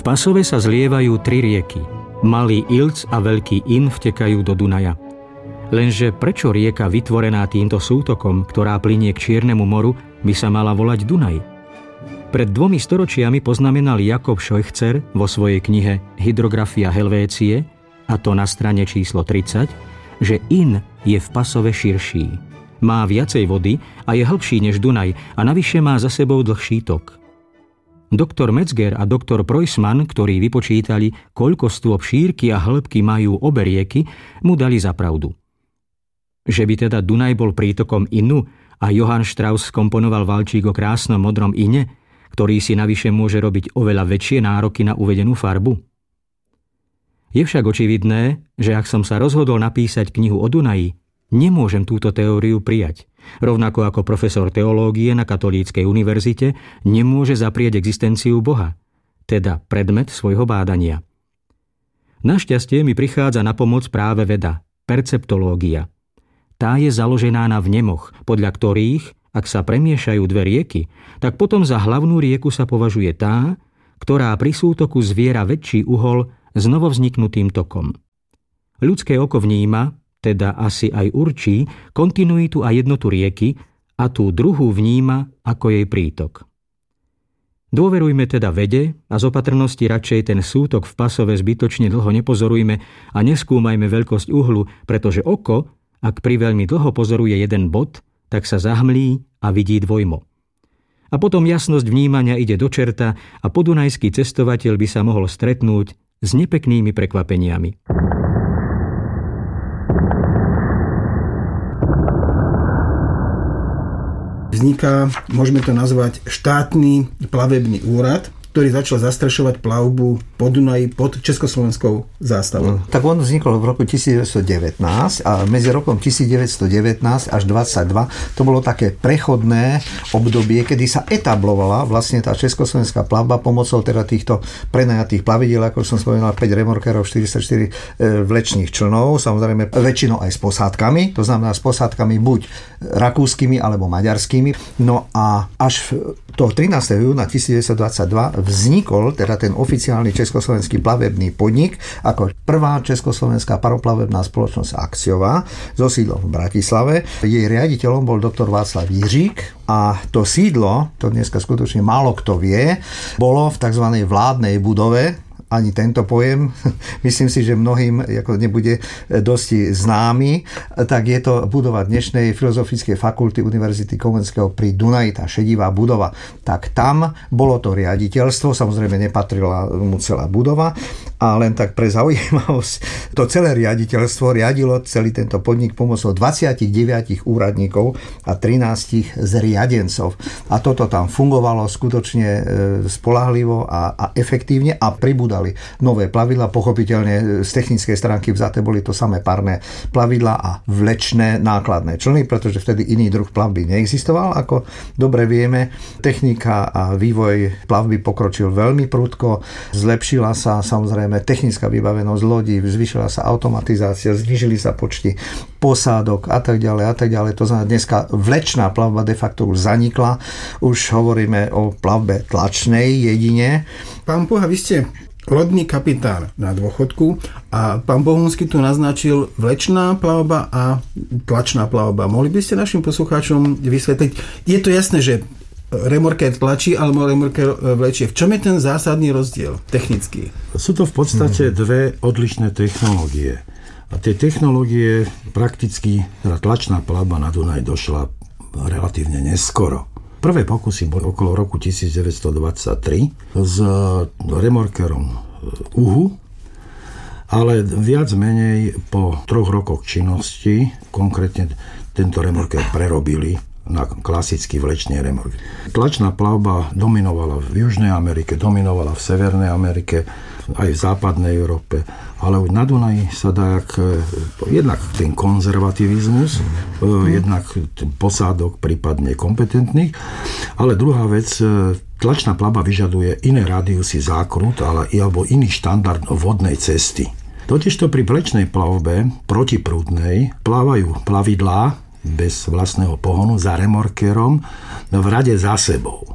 Pasove sa zlievajú 3 rieky. Malý Ilc a Veľký Inn vtekajú do Dunaja. Lenže prečo rieka vytvorená týmto sútokom, ktorá plynie k Čiernemu moru, by sa mala volať Dunaj? Pred 2 storočiami poznamenal Jakob Scheuchzer vo svojej knihe Hydrografia Helvécie, a to na strane číslo 30, že Inn je v Pasove širší. Má viacej vody a je hlbší než Dunaj a navyše má za sebou dlhší tok. Doktor Metzger a doktor Preussmann, ktorí vypočítali, koľko stôp šírky a hĺbky majú obe rieky, mu dali za pravdu. Že by teda Dunaj bol prítokom Innu a Johann Strauss skomponoval valčík o krásnom modrom Ine, ktorý si navyše môže robiť oveľa väčšie nároky na uvedenú farbu? Je však očividné, že ak som sa rozhodol napísať knihu o Dunaji, nemôžem túto teóriu prijať. Rovnako ako profesor teológie na Katolíckej univerzite nemôže zaprieť existenciu Boha, teda predmet svojho bádania. Našťastie mi prichádza na pomoc práve veda, perceptológia. Tá je založená na vnemoch, podľa ktorých, ak sa premiešajú 2 rieky, tak potom za hlavnú rieku sa považuje tá, ktorá pri sútoku zviera väčší uhol s novovzniknutým tokom. Ľudské oko vníma, teda asi aj určí, kontinuitu a jednotu rieky a tú druhú vníma ako jej prítok. Dôverujme teda vede a z opatrnosti radšej ten sútok v Pasove zbytočne dlho nepozorujme a neskúmajme veľkosť uhlu, pretože oko, ak priveľmi dlho pozoruje jeden bod, tak sa zahmlí a vidí dvojmo. A potom jasnosť vnímania ide do čerta a podunajský cestovateľ by sa mohol stretnúť s nepeknými prekvapeniami. Vzniká, môžeme to nazvať, štátny plavebný úrad, ktorý začal zastrešovať plavbu po Dunaji pod československou zástavou. Tak on vznikol v roku 1919 a medzi rokom 1919 až 22 to bolo také prechodné obdobie, kedy sa etablovala vlastne tá československá plavba pomocou teda týchto prenajatých plavidiel, ako som spomínal, 5 remorkerov, 44 vlečných člnov, samozrejme väčšinou aj s posádkami, to znamená s posádkami buď rakúskymi alebo maďarskými. No a až toho 13. júna 1922 vznikol teda ten oficiálny československý plavebný podnik ako prvá československá paroplavebná spoločnosť akciová so sídlom v Bratislave. Jej riaditeľom bol doktor Václav Jiřík a to sídlo, to dneska skutočne málo kto vie, bolo v tzv. Vládnej budove. Ani tento pojem, myslím si, že mnohým ako nebude dosť známy, tak je to budova dnešnej Filozofickej fakulty Univerzity Komenského pri Dunaji, tá šedivá budova. Tak tam bolo to riaditeľstvo, samozrejme nepatrila mu celá budova, a len tak pre zaujímavosť, to celé riaditeľstvo riadilo celý tento podnik pomocou 29 úradníkov a 13 zriadencov. A toto tam fungovalo skutočne spoľahlivo a efektívne a pribúdalo nové plavidlá, pochopiteľne z technickej stránky vzaté boli to samé párne plavidlá a vlečné nákladné člny, pretože vtedy iný druh plavby neexistoval. Ako dobre vieme, technika a vývoj plavby pokročil veľmi prudko, zlepšila sa samozrejme technická vybavenosť lodí, zvýšila sa automatizácia, znížili sa počty posádok a tak ďalej. To znamená, dneska vlečná plavba de facto už zanikla, už hovoríme o plavbe tlačnej jedine. Pán Poha, vy ste lodný kapitán na dôchodku a pán Bohunský tu naznačil vlečná plavba a tlačná plavba. Mohli by ste našim poslucháčom vysvetliť? Je to jasné, že remorker tlačí alebo remorker vlečie. V čom je ten zásadný rozdiel technický? Sú to v podstate dve odlišné technológie. A tie technológie prakticky, teda tlačná plavba na Dunaj došla relatívne neskoro. Prvé pokusy boli okolo roku 1923 s remorkerom Uhu, ale viac menej po 3 rokoch činnosti konkrétne tento remorker prerobili na klasický vlečný remorker. Tlačná plavba dominovala v Južnej Amerike, dominovala v Severnej Amerike, aj v západnej Európe, ale na Dunaji sa dá jednak ten konzervativizmus, jednak posádok prípadne kompetentných, ale druhá vec, tlačná plavba vyžaduje iné rádiusy zákrut alebo iný štandard vodnej cesty. Totižto pri vlečnej plavbe protiprúdnej plávajú plavidlá bez vlastného pohonu za remorkerom v rade za sebou.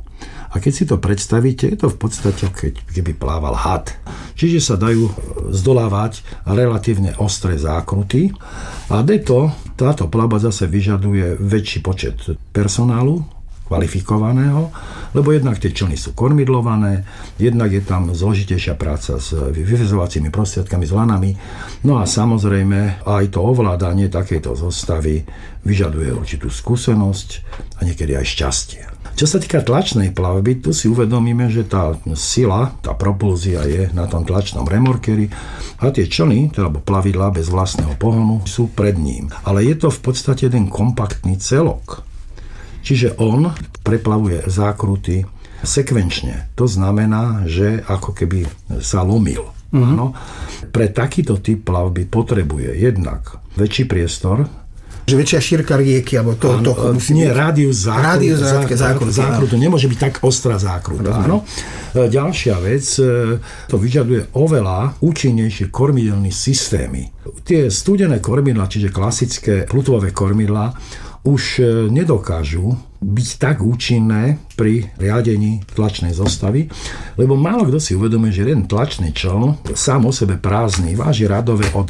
A keď si to predstavíte, je to v podstate, keby plával had. Čiže sa dajú zdolávať relatívne ostré zákruty. A táto plavba zase vyžaduje väčší počet personálu, kvalifikovaného, lebo jednak tie člny sú kormidlované, jednak je tam zložitejšia práca s vyvezovacími prostriedkami, s lanami. No a samozrejme aj to ovládanie takejto zostavy vyžaduje určitú skúsenosť a niekedy aj šťastie. Čo sa týka tlačnej plavby, tu si uvedomíme, že tá sila, tá propulzia je na tom tlačnom remorkeri a tie člny, alebo plavidlá bez vlastného pohonu, sú pred ním. Ale je to v podstate jeden kompaktný celok. Čiže on preplavuje zákruty sekvenčne. To znamená, že ako keby sa lomil. No, pre takýto typ plavby potrebuje jednak väčší priestor, že väčšia šírka rieky, alebo to musí nie, rádius zákrutu. Nemôže byť tak ostrá zákruta. Áno. Ďalšia vec, to vyžaduje oveľa účinnejšie kormidelné systémy. Tie studené kormidlá, čiže klasické plutvové kormidlá, už nedokážu byť tak účinné pri riadení tlačnej zostavy, lebo málo kto si uvedomuje, že jeden tlačný čln sám o sebe prázdny váži radové od